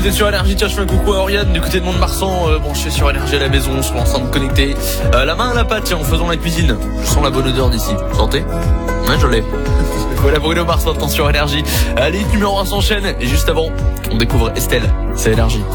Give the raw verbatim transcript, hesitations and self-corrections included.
T'es sur Énergie, tiens je fais un coucou à Oriane du côté de Mont-de-Marsan, euh, bon je suis sur Énergie à la maison, sur l'enceinte connectée, euh, la main à la pâte tiens en faisant la cuisine, je sens la bonne odeur d'ici, vous sentez? Ouais je l'ai. Voilà Bruno Mars maintenant sur Énergie, allez numéro un s'enchaîne, et juste avant on découvre Estelle, c'est Énergie.